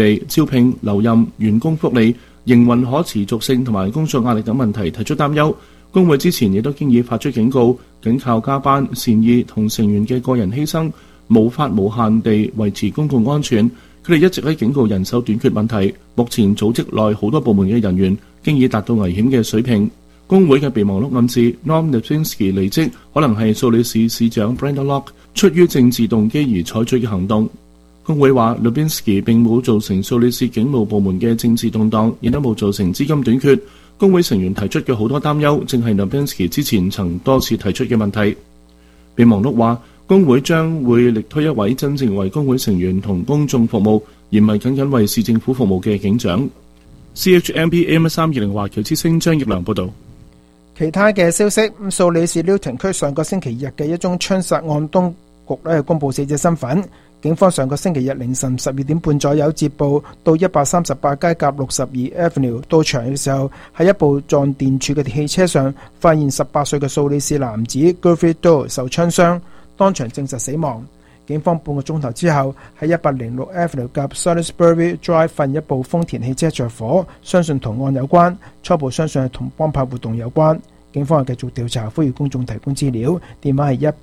招聘、留任、員工福利、營運可持續性同埋工作壓力等問題提出擔憂。工會之前亦都經已發出警告，僅靠加班、善意同成員嘅個人犧牲，無法無限地維持公共安全。佢哋一直喺警告人手短缺問題。目前組織內好多部門嘅人員經已達到危險嘅水平。工會嘅備忘錄暗示 Norm Lipinski 離職可能係蘇黎世市長 Brenda Locke 出於政治動機而採取嘅行動。工會話 Lipinski 並冇造成蘇黎世警務部門嘅政治動盪，亦都冇造成資金短缺。工會成員提出嘅好多擔憂，正係 Lipinski 之前曾多次提出嘅問題。備忘錄話，工會將會力推一位真正為工會成員同公眾服務，而唔係僅僅為市政府服務嘅警長。CHMP AM320 華僑之聲張業良報導。 其他嘅消息，蘇黎世 Newton 區上個星期日嘅一宗槍殺案，當局公佈死者身份。警方上個星期日凌晨12點半左右接報到138街甲62 Avenue 到場嘅時候，喺一部撞電柱嘅汽車上發現18歲嘅蘇黎世男子 Griffith Doe 受槍傷，當場證實死亡。警方半個鐘頭之後喺106 Avenue 及 Salisbury Drive 發現一部豐田汽車着火，相信同案有關，初步相信係同幫派活動有關。警方係繼續調查，呼籲公眾提供資料，電話係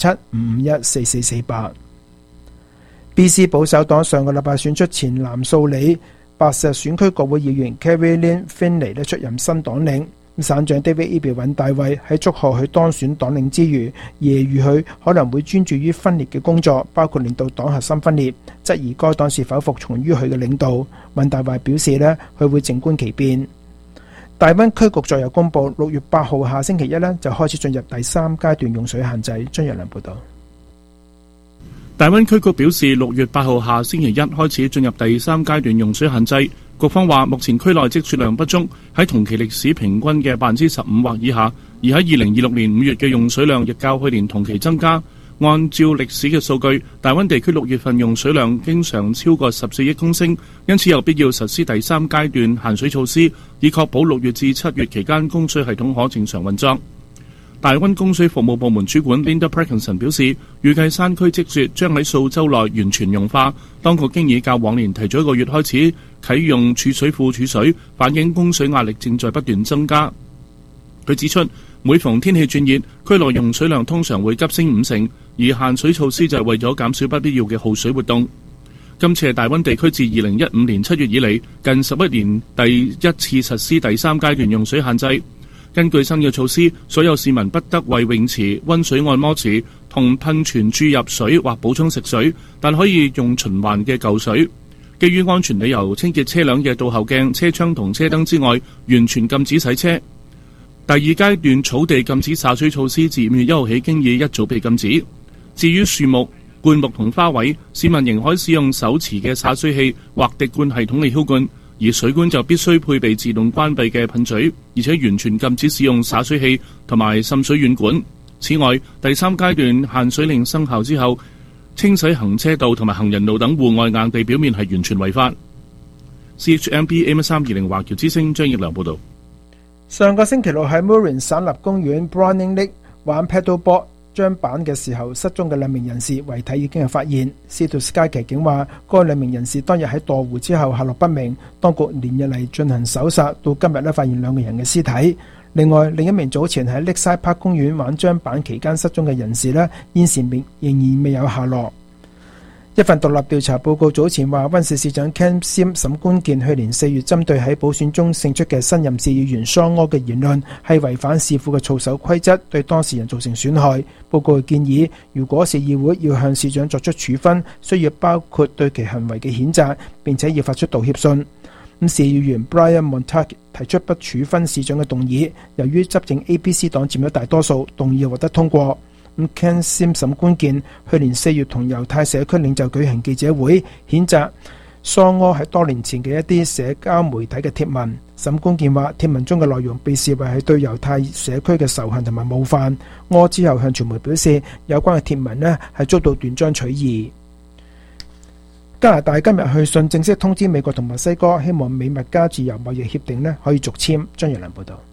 1877-551-4448。BC 保守黨上個禮拜選出前南素里白石選區國會議員 Carrie Lynn Finlay 出任新黨領。省長 David Eby 尹大衛喺祝賀佢當選黨領之餘，揶揄佢可能會專注於分裂嘅工作，包括令到黨核心分裂，質疑該黨是否服從於佢嘅領導。尹大衛表示佢會靜觀其變。大溫區局昨日公佈，6月8號下星期一就開始進入第3階段用水限制。張若良報導。 大溫區局表示，6月8號下星期一開始進入第3階段用水限制。局方話，目前區內積雪量不足，喺同期歷史平均嘅15%或以下，而喺2026年5月嘅用水量亦較去年同期增加。按照歷史嘅數據，大溫地區6月份用水量經常超過14億公升，因此有必要實施第3階段限水措施，以確保6月至7月期間供水系統可正常運作。大溫供水服務部門主管 Linda Parkinson 表示，預計山區積雪將喺數週內完全融化。當局經已較往年提早1個月開始啟用儲水庫儲水，反映供水壓力正在不斷增加。佢指出，每逢天氣轉熱，區內用水量通常會急升50%，而限水措施就係為咗減少不必要嘅耗水活動。今次係大溫地區自2015年7月以嚟近11年第一次實施第3階段用水限制。根據新嘅措施，所有市民不得為泳池、溫水按摩池同噴泉注入水或補充食水，但可以用循環嘅舊水。基於安全理由，清潔車輛嘅倒後鏡、車窗同車燈之外，完全禁止洗車。第2階段草地禁止灑水措施自5月1號起經已一早被禁止。至於樹木、灌木同花卉，市民仍可以使用手持嘅灑水器或滴灌系統嚟澆灌。而水管就必須配備自動關閉嘅噴嘴，而且完全禁止使用灑水器同埋滲水軟管。此外，第3階段限水令生效之後，清洗行車道同埋行人路等戶外硬地表面係完全違法。CHMP AM320 華僑之聲張業良報導。 上個星期六喺 Murray 省立公園 Browning Lake 玩 paddleboard張板嘅時候失蹤嘅2名人士遺體已經係發現。Sea Sky 騎警話，該2名人士當日喺墮湖之後下落不明，當局連日嚟進行搜索，到今日發現2個人嘅屍體。另外，另一名早前喺 Lakeside Park 公園玩張板期間失蹤嘅人士現時仍然未有下落。一份獨立調查報告早前話，溫市市長 Ken Sim 沈關健去年4月針對喺補選中勝出嘅新任市議員桑柯嘅言論係違反市府嘅操守規則，對當事人造成損害。報告建議，如果市議會要向市長作出處分，需要包括對其行為嘅譴責，並且要發出道歉信。市議員 Brian Montague 提出不處分市長嘅動議，由於執政 ABC 黨佔咗大多數，動議獲得通過。Ken Sim 沈關健去年4月同猶太社區領袖舉行記者會，譴責桑柯喺多年前嘅一啲社交媒體嘅貼文。沈關健話，貼文中嘅內容被視為係對猶太社區嘅仇恨同埋冒犯。柯之後向傳媒表示，有關嘅貼文係遭到斷章取義。加拿大今日去信正式通知美國同墨西哥，希望美墨加自由貿易協定可以續簽。張若良報道。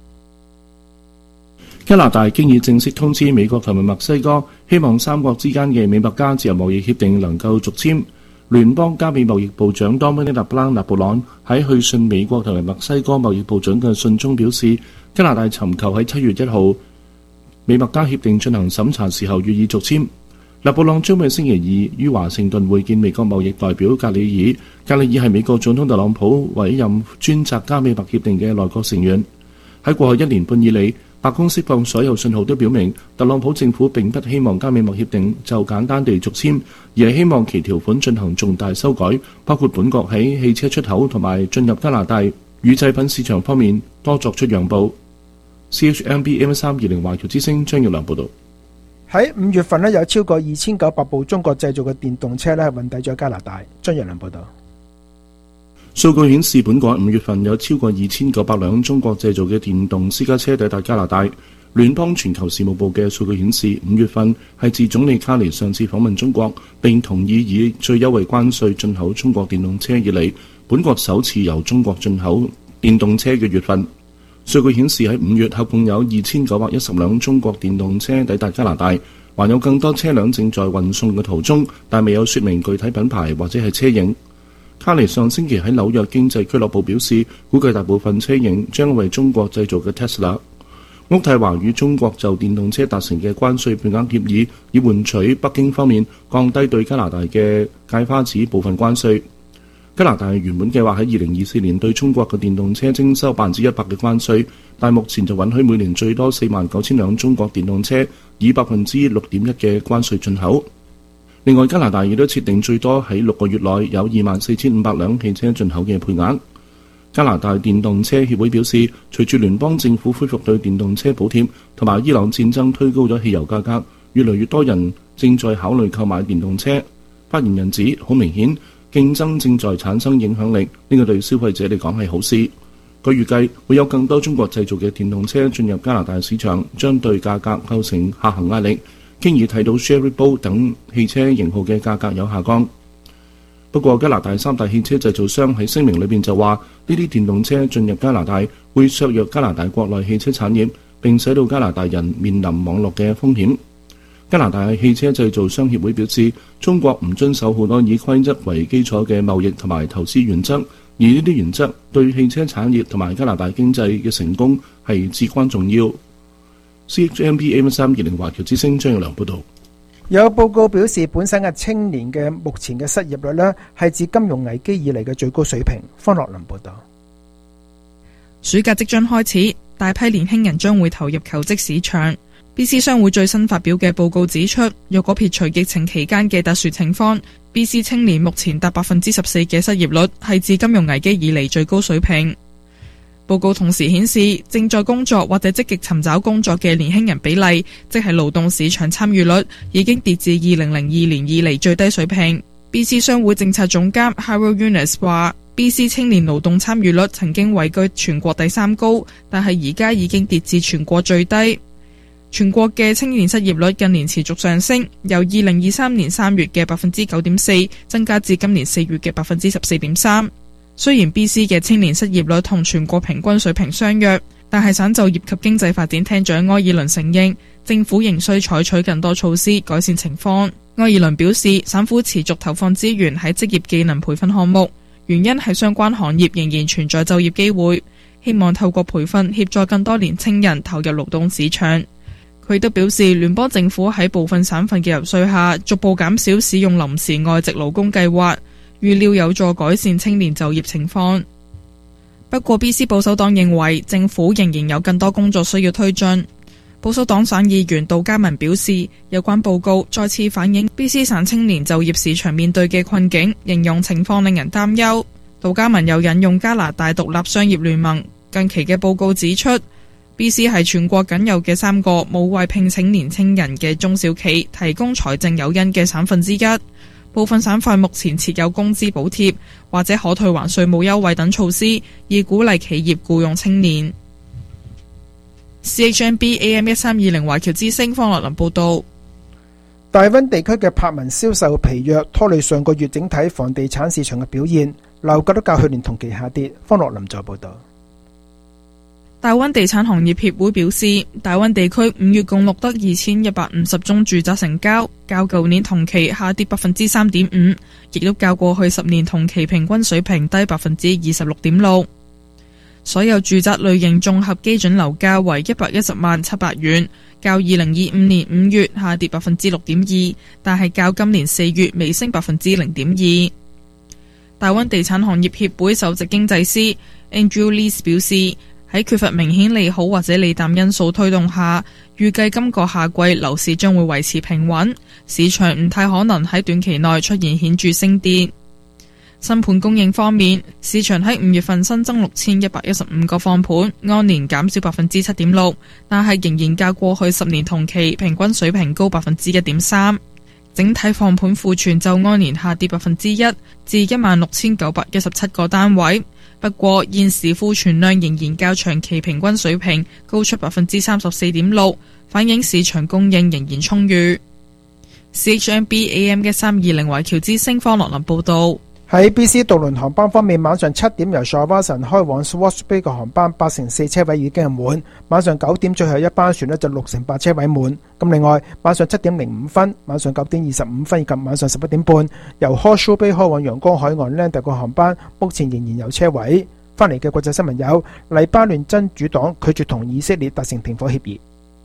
加拿大經已正式通知美國同埋墨西哥，希望3國之間嘅美墨加自由貿易協定能夠續簽。 聯邦加美貿易部長多米尼特·布朗納布朗喺去信美國同埋墨西哥貿易部長嘅信中表示，加拿大尋求喺7月1號美墨加協定進行審查時候予以續簽。納布朗將會星期二於華盛頓會見美國貿易代表格里爾。格里爾係美國總統特朗普委任專責加美墨協定嘅內閣成員。喺過去1年半以嚟，白宮釋放所有信號都表明，特朗普政府並不希望加美墨協定就簡單地續簽，而係希望其條款進行重大修改，包括本國喺汽車出口同埋進入加拿大乳製品市場方面多作出讓步。CHMB AM320華僑之聲張耀良報導。 喺5月份有超過2900部中國製造嘅電動車運抵咗加拿大。張耀良報導。 數據顯示，本港5月份有超過2900輛中國製造嘅電動私家車抵達加拿大。聯邦全球事務部嘅數據顯示，5月份係自總理卡尼上次訪問中國並同意以最優惠關稅進口中國電動車以嚟，本國首次由中國進口電動車嘅月份。數據顯示喺5月合共有2910輛中國電動車抵達加拿大，還有更多車輛正在運送嘅途中，但未有說明具體品牌或者係車型。卡尼上星期喺紐約經濟俱樂部表示，估計大部分車型將為中國製造嘅 Tesla。渥太華與中國就電動車達成嘅關稅配額協議，以換取北京方面降低對加拿大嘅芥花籽部分關稅。加拿大原本計劃喺2024年對中國嘅電動車徵收100%嘅關稅，但目前就允許每年最多49000輛中國電動車以6.1%嘅關稅進口。另外，加拿大亦都設定最多喺6個月內有24500輛汽車進口嘅配額。加拿大電動車協會表示，隨住聯邦政府恢復對電動車補貼同埋伊朗戰爭推高咗汽油價格，越來越多人正在考慮購買電動車。發言人指，好明顯競爭正在產生影響力，呢個對消費者嚟講係好事。佢預計會有更多中國製造嘅電動車進入加拿大市場，將對價格構成下行壓力。經已睇到 Sherry Boat 等汽車型號嘅價格有下降。不過，加拿大3大汽車製造商喺聲明裏邊就話，呢啲電動車進入加拿大會削弱加拿大國內汽車產業，並使到加拿大人面臨網絡嘅風險。加拿大汽車製造商協會表示，中國唔遵守好多以規則為基礎嘅貿易同埋投資原則，而呢啲原則對汽車產業同埋加拿大經濟嘅成功係至關重要。CHMB AM320華僑之聲張耀良報導。 有報告表示，本省嘅青年嘅目前嘅失業率係自金融危機以嚟嘅最高水平。方樂林報導。 暑假即將開始，大批年輕人將會投入求職市場。BC 商會最新發表嘅報告指出，若果撇除疫情期間嘅特殊情況， BC 青年目前達 14% 嘅失業率，係自金融危機以嚟最高水平。報告同時顯示，正在工作或者積極尋找工作嘅年輕人比例，即係勞動市場參與率，已經跌至2002年以嚟最低水平。BC 商會政策總監 Harold Yunus 話，BC 青年勞動參與率曾經位居全國第3高，但係而家已經跌至全國最低。全國嘅青年失業率近年持續上升，由2023年3月嘅 9.4% 增加至今年4月嘅 14.3%。雖然 BC 嘅青年失業率同全國平均水平相若，但係省就業及經濟發展廳長埃爾倫承認，政府仍需採取更多措施改善情況。埃爾倫表示，省府持續投放資源喺職業技能培訓項目，原因係相關行業仍然存在就業機會，希望透過培訓協助更多年青人投入勞動市場。佢亦都表示，聯邦政府喺部分省份嘅遊說下，逐步減少使用臨時外籍勞工計劃，預料有助改善青年就業情況。不過 BC 保守黨認為政府仍然有更多工作需要推進。保守黨省議員杜嘉文表示，有關報告再次反映 BC 省青年就業市場面對嘅困境，形容情況令人擔憂。杜嘉文又引用加拿大獨立商業聯盟近期嘅報告指出， BC 係全國僅有嘅3個冇為聘請年青人嘅中小企提供財政誘因嘅省份之一。部分省份目前設有工資補貼或者可退還稅務優惠等措施，以鼓勵企業僱用青年。CHMB AM1320華僑之聲方樂林報道。 大溫地區嘅柏文銷售疲弱，拖累上個月整體房地產市場嘅表現，樓價都較去年同期下跌。方樂林再報道。 大溫地產行業協會表示，大溫地區5月共錄得2150宗住宅成交，較舊年同期下跌 3.5%， 亦都較過去10年同期平均水平低 26.6%。所有住宅類型綜合基準樓價為110萬700元，較2025年5月下跌 6.2%， 但係較今年4月微升 0.2%。大溫地產行業協會首席經濟師 Andrew Lees 表示，喺缺乏明顯利好或者利淡因素推動下，預計今個夏季樓市將會維持平穩，市場唔太可能喺短期內出現顯著升跌。新盤供應方面，市場喺5月份新增6115個放盤，按年減少 7.6%， 但係仍然較過去10年同期平均水平高 1.3%。整體放盤庫存就按年下跌 1%， 至 16,917 個單位。不過現時庫存量仍然較長期平均水平高出 34.6%， 反映市場供應仍然充裕。CHMB AM 嘅320華僑之星方樂林報道。 喺 BC 渡輪航班方面，晚上7點由 Shawinigan 開往 Swartz Bay 嘅航班84%車位已經係滿，晚上9點最後一班船就68%車位滿。咁另外晚上7點05分、晚上9點25分以及晚上11點半由 Horseshoe Bay 開往陽光海岸 Lander 嘅航班，目前仍然有車位。翻嚟嘅國際新聞有：黎巴嫩真主黨拒絕同以色列達成停火協議。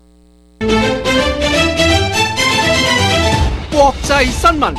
國際新聞。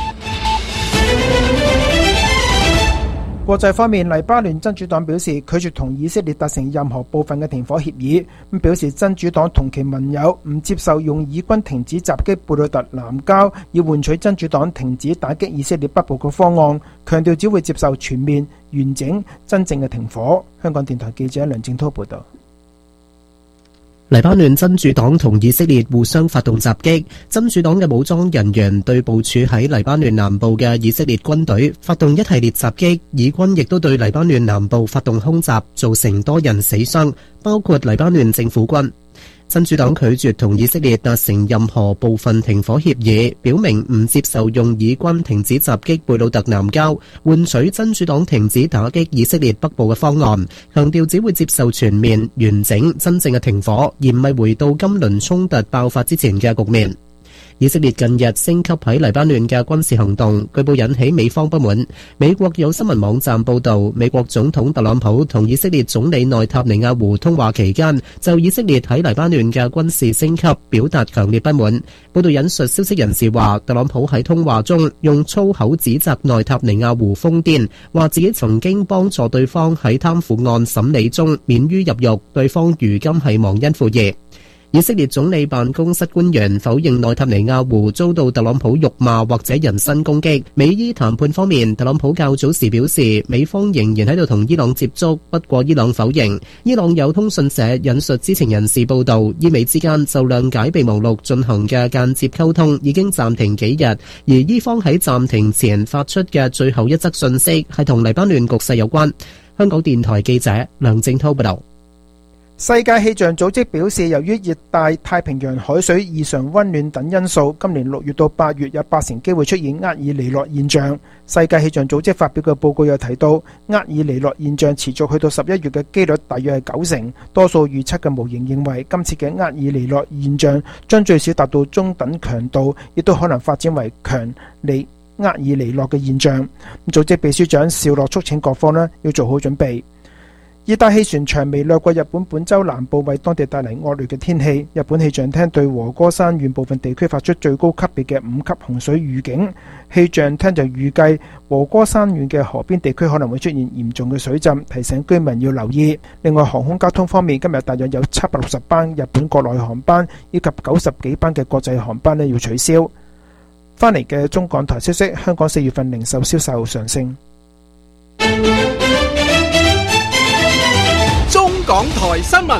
國際方面，黎巴嫩真主黨表示拒絕同以色列達成任何部分嘅停火協議，咁表示真主黨同其盟友唔接受用以軍停止襲擊貝魯特南郊，以換取真主黨停止打擊以色列北部嘅方案，強調只會接受全面、完整、真正嘅停火。香港電台記者梁正滔報導。 黎巴嫩真主黨同以色列互相發動襲擊，真主黨嘅武裝人員對部署喺黎巴嫩南部嘅以色列軍隊發動一系列襲擊，以軍亦都對黎巴嫩南部發動空襲，造成多人死傷，包括黎巴嫩政府軍。真主黨拒絕同以色列達成任何部分停火協議，表明唔接受用以軍停止襲擊貝魯特南郊，換取真主黨停止打擊以色列北部嘅方案，強調只會接受全面、完整、真正嘅停火，而唔係回到今輪衝突爆發之前嘅局面。以色列近日升級喺黎巴嫩嘅軍事行動，據報引起美方不滿。美國有新聞網站報道，美國總統特朗普同以色列總理內塔尼亞胡通話期間，就以色列喺黎巴嫩嘅軍事升級表達強烈不滿。報道引述消息人士話，特朗普喺通話中用粗口指責內塔尼亞胡瘋癲，話自己曾經幫助對方喺貪腐案審理中免於入獄，對方如今係忘恩負義。以色列總理辦公室官員否認內塔尼亞胡遭到特朗普辱罵或者人身攻擊。美伊談判方面，特朗普較早時表示，美方仍然喺度同伊朗接觸，不過伊朗否認。伊朗有通訊社引述知情人士報道，伊美之間就諒解備忘錄進行嘅間接溝通已經暫停幾日，而伊方喺暫停前發出嘅最後一則訊息係同黎巴嫩局勢有關。香港電台記者梁正滔報道。 世界氣象組織表示，由於熱帶太平洋海水異常溫暖等因素，今年6月到8月有80%機會出現厄爾尼諾現象。世界氣象組織發表嘅報告又提到，厄爾尼諾現象持續去到11月嘅機率大約係90%。多數預測嘅模型認為，今次嘅厄爾尼諾現象將最少達到中等強度，亦都可能發展為強尼厄爾尼諾嘅現象。組織秘書長紹洛促請各方要做好準備。熱帶氣旋長微掠過日本本州南部，為當地帶嚟惡劣嘅天氣。日本氣象廳對和歌山縣部分地區發出最高級別嘅5級洪水預警。氣象廳就預計和歌山縣嘅河邊地區可能會出現嚴重嘅水浸，提醒居民要留意。另外，航空交通方面，今日大約有760班日本國內航班以及90幾班嘅國際航班要取消。翻嚟嘅中港台消息，香港4月份零售銷售上升。 中港台新聞。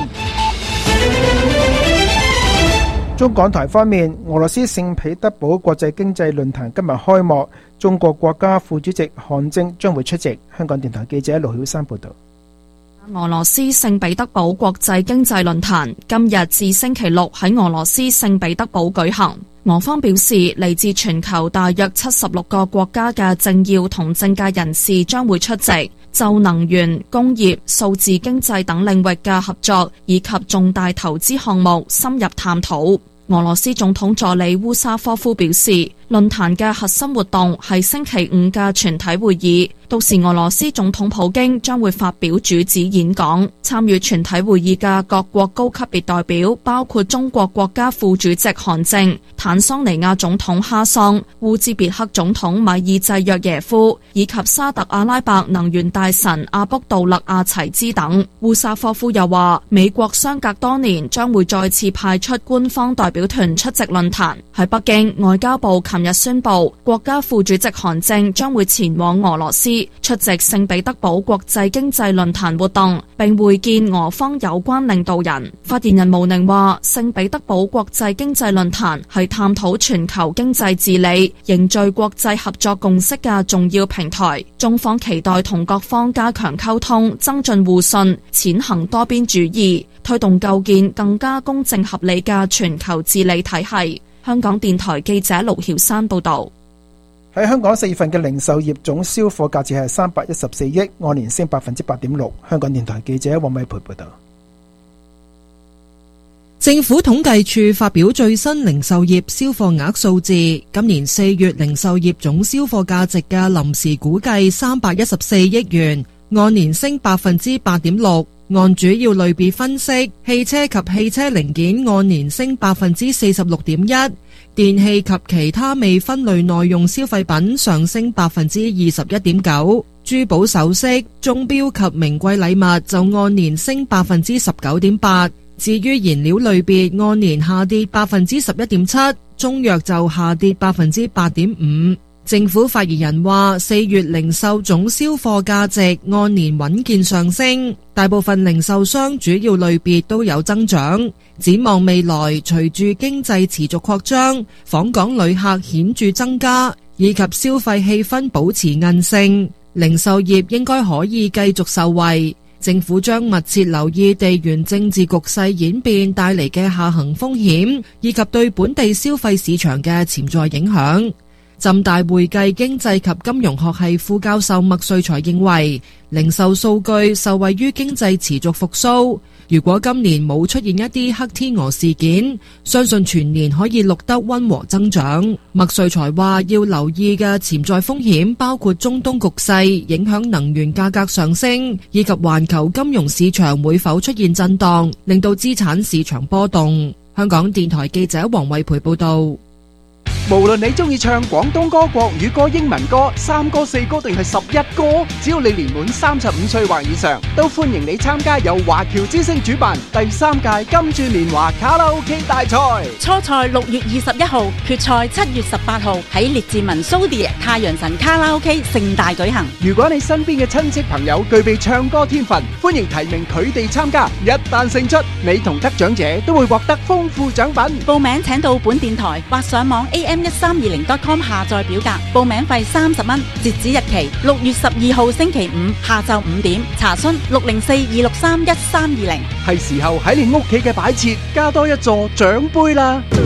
中港台方面，俄羅斯聖彼得堡國際經濟論壇今日開幕，中國國家副主席韓正將會出席。香港電台記者盧曉山報道。 俄羅斯聖彼得堡國際經濟論壇今日至星期六喺俄羅斯聖彼得堡舉行。俄方表示，嚟自全球大約76個國家嘅政要同政界人士將會出席。 就能源、工業、數字經濟等領域嘅合作以及重大投資項目深入探討。俄羅斯總統助理烏沙科夫表示，論壇嘅核心活動係星期五嘅全體會議，到時俄羅斯總統普京將會發表主旨演講。參與全體會議嘅各國高級別代表包括中國國家副主席韓正、坦桑尼亞總統哈桑、烏茲別克總統米爾濟約耶夫以及沙特阿拉伯能源大臣阿卜杜勒阿齊茲等。烏沙科夫又話，美國相隔多年將會再次派出官方代表團出席論壇。喺北京，外交部琴日宣布，國家副主席韓正將會前往俄羅斯出席聖彼得堡國際經濟論壇活動，並會見俄方有關領導人。發言人毛寧話，聖彼得堡國際經濟論壇係探討全球經濟治理、凝聚國際合作共識嘅重要平台。中方期待同各方加強溝通，增進互信，踐行多邊主義，推動構建更加公正合理嘅全球治理體系。香港電台記者盧曉山報道。 喺香港4月份嘅零售業總銷貨價值係314億，按年升 8.6%。香港電台記者黃偉培報道。 政府統計處發表最新零售業銷貨額數字，今年4月零售業總銷貨價值嘅臨時估計314億元，按年升 8.6%。按主要類別分析，汽車及汽車零件按年升 46.1%， 電器及其他未分類耐用消費品上升 21.9%， 珠寶首飾、鐘錶及名貴禮物就按年升 19.8%。至於燃料類別按年下跌 11.7%， 中藥就下跌 8.5%。政府發言人話，4月零售總銷貨價值按年穩健上升，大部分零售商主要類別都有增長。展望未來，隨住經濟持續擴張，訪港旅客顯著增加，以及消費氣氛保持韌性，零售業應該可以繼續受惠。政府將密切留意地緣政治局勢演變帶嚟嘅下行風險，以及對本地消費市場嘅潛在影響。浸大會計經濟及金融學系副教授麥瑞才認為，零售數據受惠於經濟持續復甦，如果今年冇出現一啲黑天鵝事件，相信全年可以錄得溫和增長。麥瑞才話，要留意嘅潛在風險包括中東局勢影響能源價格上升，以及環球金融市場會否出現震盪，令到資產市場波動。香港電台記者黃慧培報道。 無論你中意唱廣東歌、國語歌、英文歌、3歌、4歌定係11歌，只要你年滿35歲或以上，都歡迎你參加由華僑之聲主辦第3屆金鑽年華卡拉 OK 大賽。 初賽6月21號，決賽7月18號喺列治文蘇迪太陽神卡拉 OK 盛大舉行。 如果你身邊嘅親戚朋友具備唱歌天分，歡迎提名佢哋參加。一旦勝出，你同得獎者都會獲得豐富獎品。 報名請到本電台或上網 am1320.com 下載表格，報名費30蚊，截止日期6月12號星期五下晝5點。查詢604-263-1320。 係時候喺你屋企嘅擺設加多一座獎杯啦。